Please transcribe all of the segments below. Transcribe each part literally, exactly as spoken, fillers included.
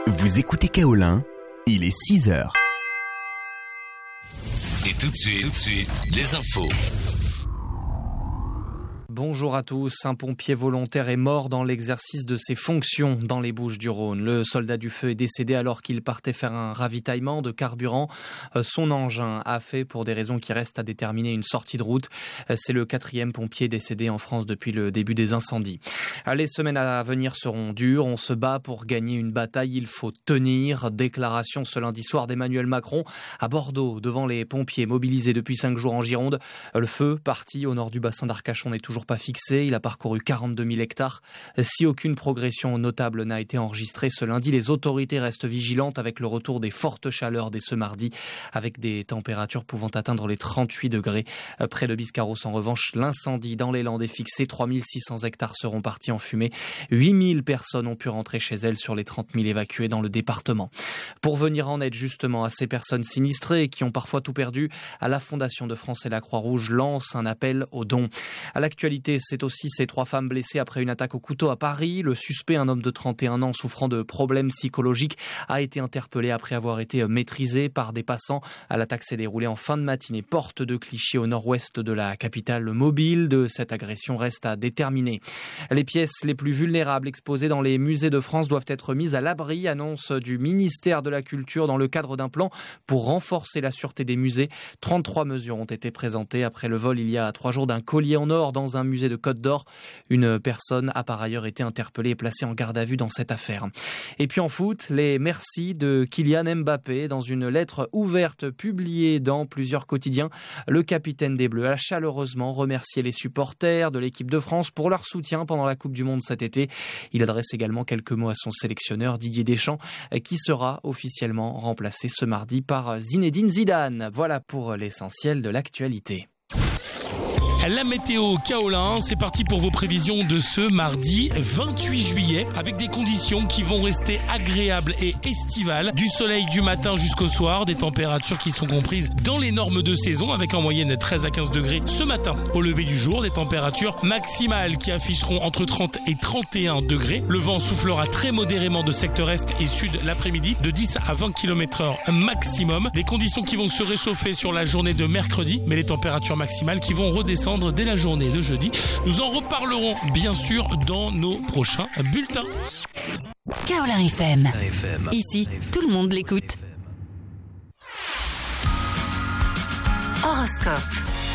Vous écoutez Kaolin, il est six heures. Et tout de suite, tout de suite, les infos. Bonjour à tous. Un pompier volontaire est mort dans l'exercice de ses fonctions dans les Bouches-du-Rhône. Le soldat du feu est décédé alors qu'il partait faire un ravitaillement de carburant. Son engin a fait, pour des raisons qui restent à déterminer, une sortie de route. C'est le quatrième pompier décédé en France depuis le début des incendies. Les semaines à venir seront dures. On se bat pour gagner une bataille. Il faut tenir. Déclaration ce lundi soir d'Emmanuel Macron à Bordeaux devant les pompiers mobilisés depuis cinq jours en Gironde. Le feu parti au nord du bassin d'Arcachon n'est toujours pas fixé. Il a parcouru quarante-deux mille hectares. Si aucune progression notable n'a été enregistrée ce lundi, les autorités restent vigilantes avec le retour des fortes chaleurs dès ce mardi, avec des températures pouvant atteindre les trente-huit degrés. Près de Biscarrosse, en revanche, l'incendie dans les Landes est fixé. trois mille six cents hectares seront partis en fumée. huit mille personnes ont pu rentrer chez elles sur les trente mille évacuées dans le département. Pour venir en aide justement à ces personnes sinistrées qui ont parfois tout perdu, à la Fondation de France et la Croix-Rouge lance un appel aux dons. À l'actualité, c'est aussi ces trois femmes blessées après une attaque au couteau à Paris. Le suspect, un homme de trente et un ans souffrant de problèmes psychologiques, a été interpellé après avoir été maîtrisé par des passants. L'attaque s'est déroulée en fin de matinée, porte de Clichy, au nord-ouest de la capitale. Le mobile de cette agression reste à déterminer. Les pièces les plus vulnérables exposées dans les musées de France doivent être mises à l'abri, annonce du ministère de la Culture dans le cadre d'un plan pour renforcer la sûreté des musées. trente-trois mesures ont été présentées après le vol il y a trois jours d'un collier en or dans un musée de Côte d'Or. Une personne a par ailleurs été interpellée et placée en garde à vue dans cette affaire. Et puis en foot, les merci de Kylian Mbappé. Dans une lettre ouverte publiée dans plusieurs quotidiens, le capitaine des Bleus a chaleureusement remercié les supporters de l'équipe de France pour leur soutien pendant la Coupe du Monde cet été. Il adresse également quelques mots à son sélectionneur Didier Deschamps, qui sera officiellement remplacé ce mardi par Zinedine Zidane. Voilà pour l'essentiel de l'actualité. La météo Kaolin, c'est parti pour vos prévisions de ce mardi vingt-huit juillet avec des conditions qui vont rester agréables et estivales. Du soleil du matin jusqu'au soir, des températures qui sont comprises dans les normes de saison avec en moyenne treize à quinze degrés ce matin. Au lever du jour, des températures maximales qui afficheront entre trente et trente et un degrés. Le vent soufflera très modérément de secteur est et sud l'après-midi de dix à vingt kilomètres heure maximum. Des conditions qui vont se réchauffer sur la journée de mercredi, mais les températures maximales qui vont redescendre dès la journée de jeudi. Nous en reparlerons bien sûr dans nos prochains bulletins. Kaolin F M. Ici, tout le monde l'écoute. Horoscope.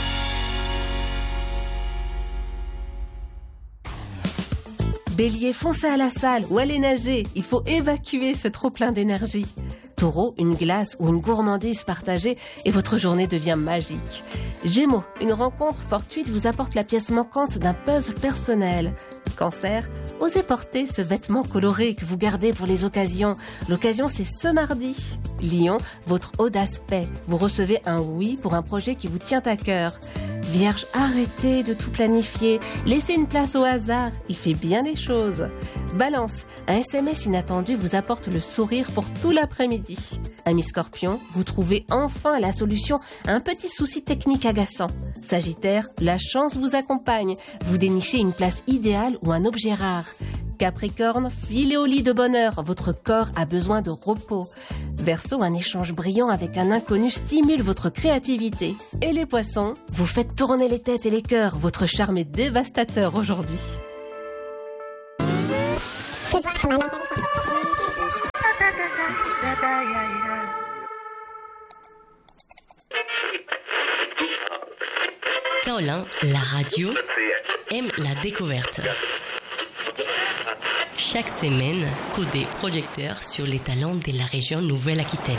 Bélier, foncez à la salle ou allez nager. Il faut évacuer ce trop-plein d'énergie. Taureau, une glace ou une gourmandise partagée et votre journée devient magique. Gémeaux, une rencontre fortuite vous apporte la pièce manquante d'un puzzle personnel. Cancer, osez porter ce vêtement coloré que vous gardez pour les occasions. L'occasion, c'est ce mardi. Lion, votre audace paie. Vous recevez un oui pour un projet qui vous tient à cœur. Vierge, arrêtez de tout planifier. Laissez une place au hasard. Il fait bien les choses. Balance, un S M S inattendu vous apporte le sourire pour tout l'après-midi. Ami Scorpion, vous trouvez enfin la solution à un petit souci technique agaçant. Sagittaire, la chance vous accompagne. Vous dénichez une place idéale ou un objet rare. Capricorne, filez au lit de bonheur. Votre corps a besoin de repos. Verseau, un échange brillant avec un inconnu stimule votre créativité. Et les poissons, vous faites tourner les têtes et les cœurs. Votre charme est dévastateur aujourd'hui. Kaolin, la radio, aime la découverte. Chaque semaine, coup des projecteurs sur les talents de la région Nouvelle-Aquitaine.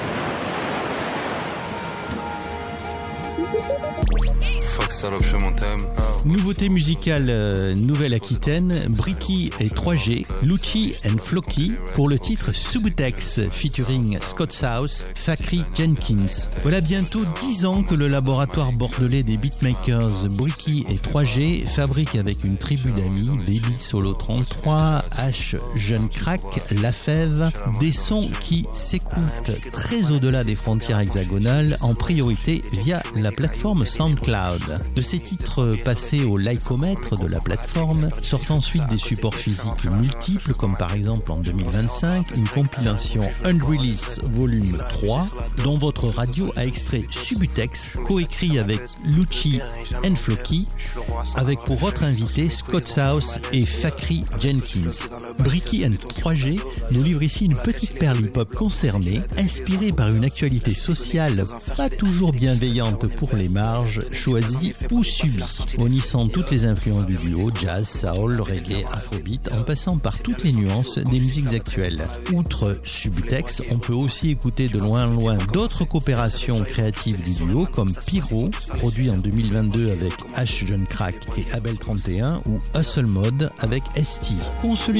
Nouveauté musicale euh, Nouvelle-Aquitaine, Bricky et trois G, Lucci and Flocky pour le titre Subutex featuring Scott South, Fakri Jenkins. Voilà bientôt dix ans que le laboratoire bordelais des beatmakers Bricky et trois G fabrique avec une tribu d'amis, Baby Solo trente-trois, H Jeune Crack, La Fève, des sons qui s'écoutent très au-delà des frontières hexagonales, en priorité via la plateforme SoundCloud. De ces titres passés au lycomètre de la plateforme sortent ensuite des supports physiques multiples, comme par exemple en deux mille vingt-cinq, une compilation Unreleased Volume trois, dont votre radio a extrait Subutex, coécrit avec Lucci and Floki, avec pour autres invités Scott South et Fakri Jenkins. Bricky and trois G nous livre ici une petite perle hip-hop concernée, inspirée par une actualité sociale pas toujours bienveillante pour les marges, choisie ou subie, unissant toutes les influences du duo, jazz, soul, reggae, afrobeat, en passant par toutes les nuances des musiques actuelles. Outre Subutex, on peut aussi écouter de loin en loin d'autres coopérations créatives du duo, comme Pyro, produit en deux mille vingt-deux avec H Jeune Crack et Abel trente et un, ou Hustle Mode avec S T.